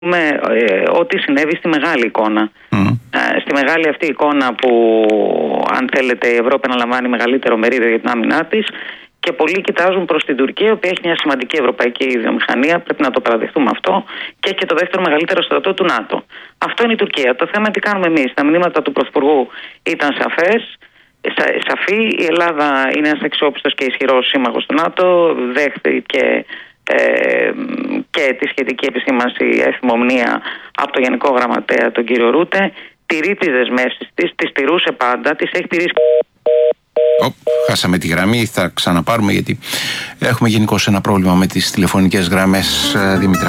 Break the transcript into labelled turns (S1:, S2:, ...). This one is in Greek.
S1: ό,τι συνέβη στη μεγάλη εικόνα. Στη μεγάλη αυτή εικόνα που, αν θέλετε, η Ευρώπη αναλαμβάνει μεγαλύτερο μερίδιο για την άμυνά της και πολλοί κοιτάζουν προς την Τουρκία, η οποία έχει μια σημαντική ευρωπαϊκή βιομηχανία, πρέπει να το παραδεχτούμε αυτό, και έχει και το δεύτερο μεγαλύτερο στρατό του ΝΑΤΟ. Αυτό είναι η Τουρκία. Το θέμα είναι τι κάνουμε εμείς. Τα μηνύματα του Πρωθυπουργού ήταν σαφή. Η Ελλάδα είναι ένας αξιόπιστος και ισχυρός σύμμαχος του ΝΑΤΟ, δέχτηκε και τη σχετική επισήμανση ευθυμομνία από το Γενικό Γραμματέα, τον κύριο Ρούτε. Τηρεί τις δεσμεύσεις της, τις τηρούσε πάντα, τις έχει τηρήσει.
S2: Χάσαμε τη γραμμή, θα ξαναπάρουμε γιατί έχουμε γενικώς ένα πρόβλημα με τις τηλεφωνικές γραμμές, Δήμητρα.